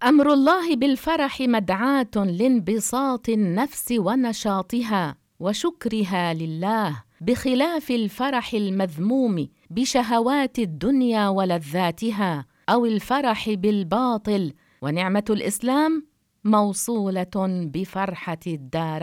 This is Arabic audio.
أمر الله بالفرح مدعاة لانبساط النفس ونشاطها وشكرها لله، بخلاف الفرح المذموم بشهوات الدنيا ولذاتها أو الفرح بالباطل. ونعمة الإسلام موصولة بفرحة الدار